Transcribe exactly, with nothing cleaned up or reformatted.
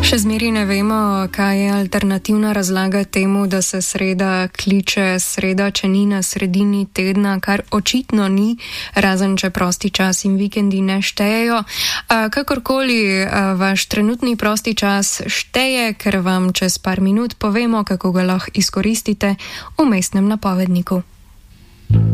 Še zmeri ne vemo, kaj je alternativna razlaga temu, da se sreda kliče sreda, če ni na sredini tedna, kar očitno ni, razen če prosti čas in vikendi ne štejejo. A, kakorkoli a, vaš trenutni prosti čas šteje, ker vam čez par minut povemo, kako ga lahko izkoristite v mestnem napovedniku.